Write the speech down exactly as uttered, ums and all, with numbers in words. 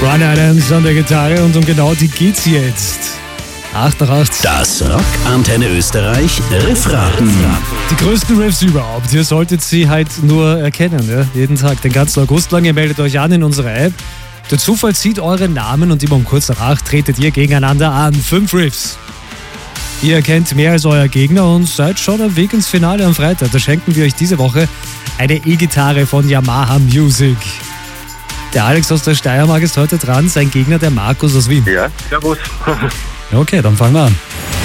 Bryan Adams an der Gitarre und um genau die geht's jetzt. acht nach acht. Das Rock Antenne Österreich Riffraten. Die größten Riffs überhaupt. Ihr solltet sie halt nur erkennen, ja? Jeden Tag, den ganzen August lang. Ihr meldet euch an in unserer App. Der Zufall zieht euren Namen und immer um kurz nach acht tretet ihr gegeneinander an. Fünf Riffs. Ihr erkennt mehr als euer Gegner und seid schon am Weg ins Finale am Freitag. Da schenken wir euch diese Woche eine E-Gitarre von Yamaha Music. Der Alex aus der Steiermark ist heute dran, sein Gegner der Markus aus Wien. Ja, servus. Okay, dann fangen wir an.